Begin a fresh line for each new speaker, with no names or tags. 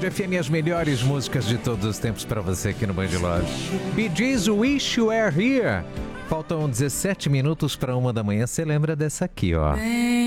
Band FM, as melhores músicas de todos os tempos para você aqui no Band Love. Bee Gees, Wish You Were Here. Faltam 17 minutos para 1 da manhã. Você lembra dessa aqui, ó.